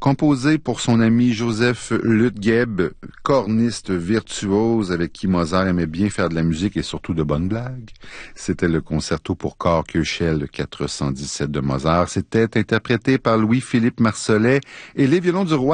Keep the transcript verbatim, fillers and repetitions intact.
composé pour son ami Joseph Lutgeb, corniste virtuose avec qui Mozart aimait bien faire de la musique et surtout de bonnes blagues. C'était le concerto pour corps Köchel quatre cent dix-sept de Mozart. C'était interprété par Louis-Philippe Marsollet et les violons du roi